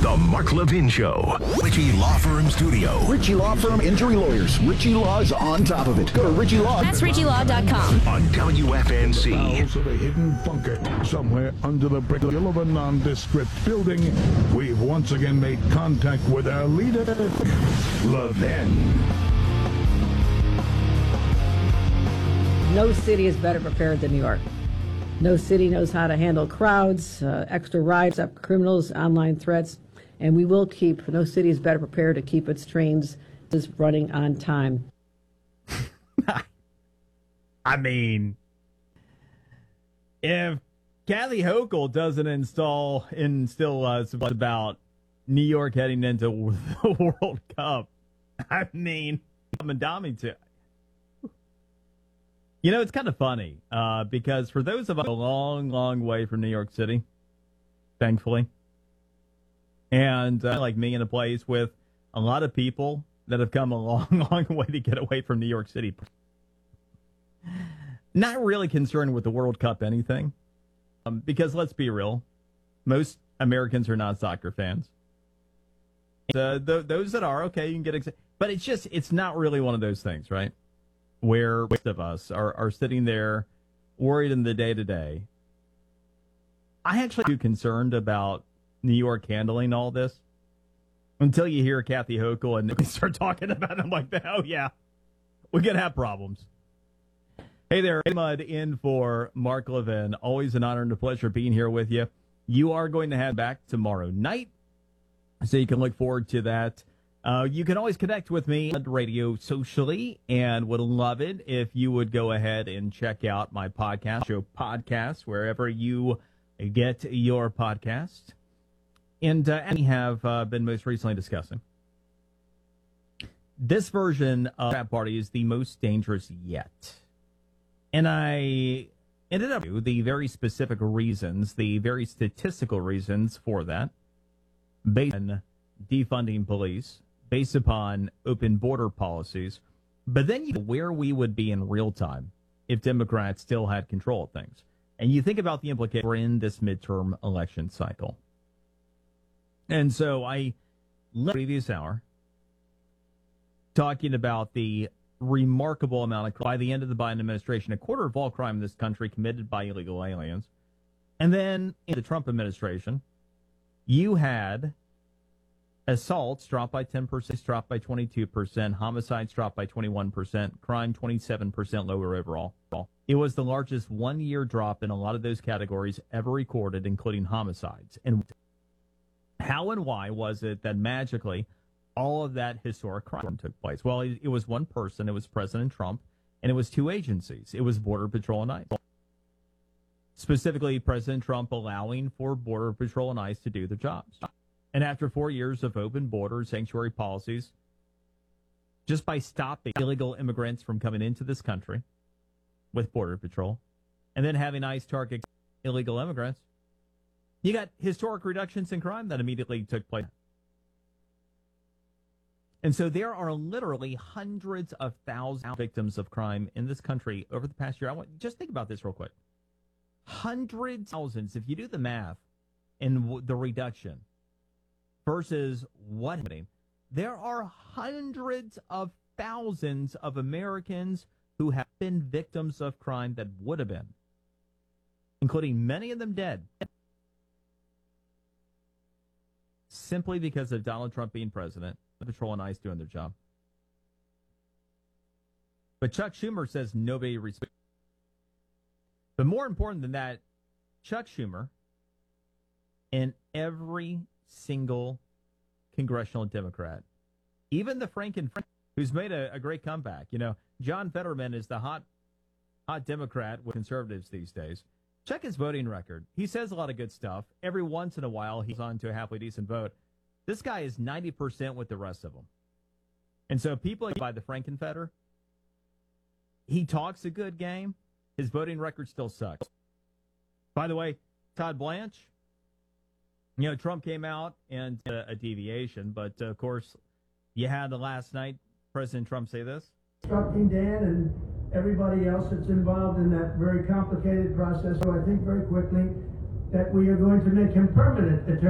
The Mark Levin Show. Ritchie Law Firm Studio. Ritchie Law Firm Injury Lawyers. Ritchie Law is on top of it. Go to Ritchie Law. That's RitchieLaw.com. On WFNC. Bowels of a hidden bunker somewhere under the brick of a nondescript building. We've once again made contact with our leader, Levin. No city is better prepared than New York. No city knows how to handle crowds, extra rides up criminals, online threats, and we will keep, no city is better prepared to keep its trains running on time. I mean, if Kathy Hochul doesn't instill us about New York heading into the World Cup, I mean, Dami too. You know, it's kind of funny because for those of us a long, long way from New York City, thankfully, and like me in a place with a lot of people that have come a long, long way to get away from New York City, not really concerned with the World Cup anything, because let's be real, most Americans are not soccer fans. Those that are, okay, you can get excited, but it's not really one of those things, right? Where most of us are sitting there worried in the day-to-day. I actually am concerned about New York handling all this until you hear Kathy Hochul and start talking about it. I'm like, oh, yeah, we're going to have problems. Hey there, Mud in for Mark Levin. Always an honor and a pleasure being here with you. You are going to head back tomorrow night, so you can look forward to that. You can always connect with me on radio socially and would love it if you would go ahead and check out my podcast, wherever you get your podcast. And we have been most recently discussing. This version of Trap Party is the most dangerous yet. And I ended up with the very specific reasons, the very statistical reasons for that, based on defunding police, based upon open border policies, but then where we would be in real time if Democrats still had control of things. And you think about the implications we're in this midterm election cycle. And so I left the previous hour talking about the remarkable amount of crime by the end of the Biden administration, a quarter of all crime in this country committed by illegal aliens. And then in the Trump administration, you had assaults dropped by 10%, dropped by 22%, homicides dropped by 21%, crime 27% lower overall. It was the largest one-year drop in a lot of those categories ever recorded, including homicides. And how and why was it that magically all of that historic crime took place? Well, it was one person, it was President Trump, and it was two agencies. It was Border Patrol and ICE. Specifically, President Trump allowing for Border Patrol and ICE to do their jobs. And after 4 years of open border sanctuary policies, just by stopping illegal immigrants from coming into this country with Border Patrol, and then having ICE target illegal immigrants, you got historic reductions in crime that immediately took place. And so there are literally hundreds of thousands of victims of crime in this country over the past year. I want just think about this real quick. Hundreds of thousands, if you do the math and the reduction, versus what happening, there are hundreds of thousands of Americans who have been victims of crime that would have been, including many of them dead, simply because of Donald Trump being president, the Patrol and ICE doing their job. But Chuck Schumer says nobody respects. But more important than that, Chuck Schumer and every single congressional Democrat, even the Franken, who's made a great comeback. You know, John Fetterman is the hot Democrat with conservatives these days. Check his voting record. He says a lot of good stuff. Every once in a while, he's on to a halfway decent vote. This guy is 90% with the rest of them. And so people by the Frankenfetter, he talks a good game. His voting record still sucks. By the way, Todd Blanche, you know, Trump came out and a deviation, but of course, you had the last night President Trump say this. Instructing Dan and everybody else that's involved in that very complicated process. So I think very quickly that we are going to make him permanent attorney.